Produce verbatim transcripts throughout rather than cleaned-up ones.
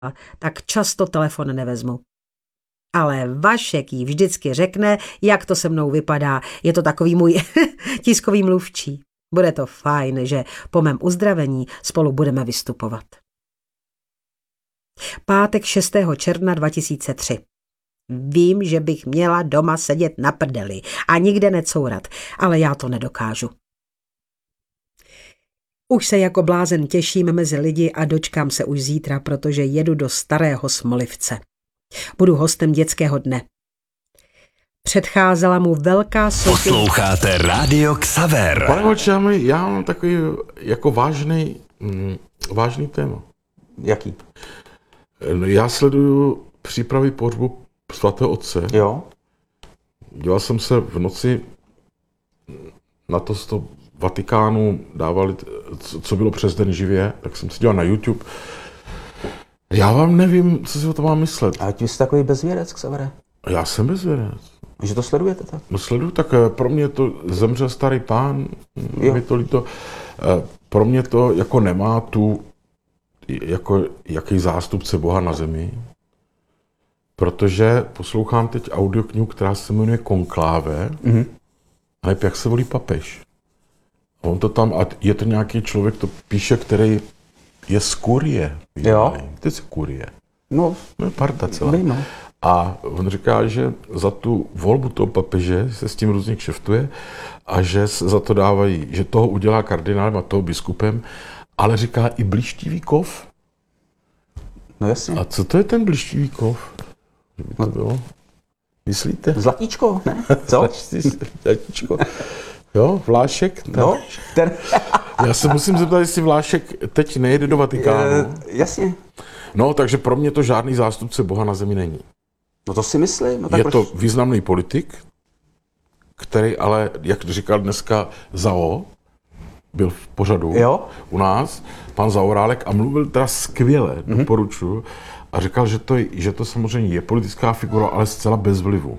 tak často telefon nevezmu. Ale Vašek jí vždycky řekne, jak to se mnou vypadá. Je to takový můj tiskový mluvčí. Bude to fajn, že po mém uzdravení spolu budeme vystupovat. Pátek šestého června dva tisíce tři. Vím, že bych měla doma sedět na prdeli a nikde necourat, ale já to nedokážu. Už se jako blázen těším mezi lidi a dočkám se už zítra, protože jedu do Starého Smolivce. Budu hostem dětského dne. Předcházela mu velká soutěž. Posloucháte Rádio Xaver. Pane Vlče, já mám takový jako vážný, mm, vážný téma. Jaký? Já sleduju přípravy pohřbu svatého otce. Jo. Díval jsem se v noci na to z toho Vatikánu, dávali, co bylo přes den živě, tak jsem se díval na YouTube. Já vám nevím, co si o tom mám myslet. A ty jsi takový bezvěrec, Xavere? Já jsem bezvěrec. Že to sledujete tak? No sleduju, tak pro mě to zemřel starý pán, jo. mi to líto. Pro mě to jako nemá tu, jako jaký zástupce Boha na zemi. Protože poslouchám teď audioknihu, která se jmenuje Konkláve. Mm-hmm. A jak se volí papež. A on to tam, a je to nějaký člověk, to píše, který je z kurie. Jo. Ty jsi kurie. No. No je parta celá. Vím, no. A on říká, že za tu volbu toho papeže se s tím různě kšeftuje a že za to dávají, že toho udělá kardinálem a toho biskupem, ale říká i blištivý kov. No jasně. A co to je ten blištivý kov? Že by to bylo? Myslíte? Zlatíčko, ne? Co? Zlatíčko. Jo, Vlášek? Tak. No, ten... Já se musím zeptat, jestli Vlášek teď nejede do Vatikánu. E, jasně. No, takže pro mě to žádný zástupce Boha na zemi není. No to si myslím. No, tak je proč... to významný politik, který ale, jak říkal dneska Zao, byl v pořadu jo? u nás, pan Zaorálek, a mluvil teda skvěle, mm-hmm. doporučuji, a říkal, že to, že to samozřejmě je politická figura, ale zcela bez vlivu.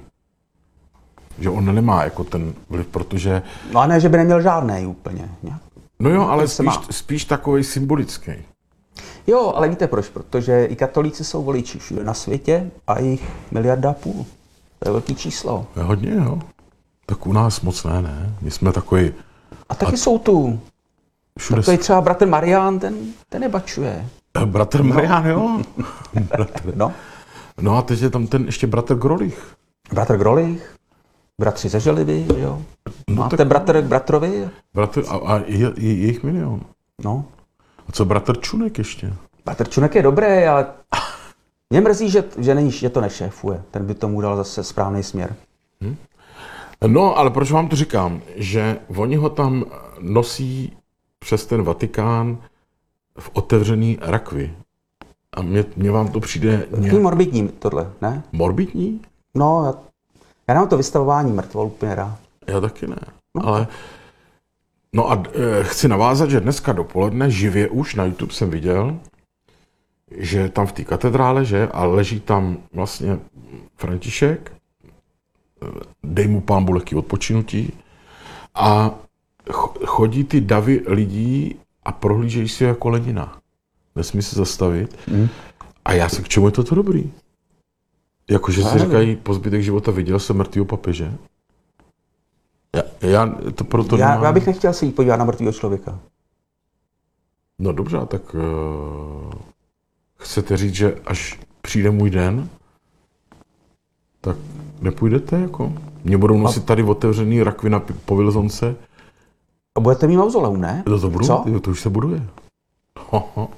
Že on nemá jako ten vliv, protože... No a ne, že by neměl žádnej úplně. Ne? No jo, ale spíš, spíš takovej symbolický. Jo, ale víte proč? Protože i katolíci jsou voliči všude na světě a jich miliarda a půl. To je velký číslo. Je hodně, jo. Tak u nás moc ne, ne. My jsme takový. A taky a... jsou tu. Všude... Tak třeba bratr Marián, ten, ten nebačuje. Bratr Marián, jo. bratr. No. No a teď je tam ten ještě bratr Grolich. Bratr Grolich, bratři ze Želivy, jo. No, máte tak... bratr k bratrovi? Bratr, a, a je, je, je jich milion. No. A co bratr Čunek ještě? Bratr Čunek je dobrý, ale mě mrzí, že, že, není, že to nešéfuje. Ten by tomu dal zase správný směr. Hm? No, ale proč vám to říkám? Že oni ho tam nosí přes ten Vatikán v otevřený rakvi. A mně, mně vám to přijde... Nějaký morbidní tohle, ne? Morbidní? No, já, já nemám to vystavování mrtvol úplně rád. Já taky ne, no. Ale... No a e, chci navázat, že dneska dopoledne živě už na YouTube jsem viděl, že tam v té katedrále, že, a leží tam vlastně František, dej mu pánbu lehký odpočinutí, a chodí ty davy lidí a prohlížejí si jako Lenina. Nesmí se zastavit. Mm. A já se, k čemu je toto dobrý? Jakože si říkají, po zbytek života viděl jsem mrtvýho papeže. Já, já, to proto já, nemám... já bych nechtěl se jít podívat na mrtvýho člověka. No dobře, tak uh, chcete říct, že až přijde můj den, tak nepůjdete jako? Mě budou nosit tady otevřený rakvy na povilzonce. A budete mít mauzoleum, ne? To, to budu, Co? to už se buduje. Ho, ho.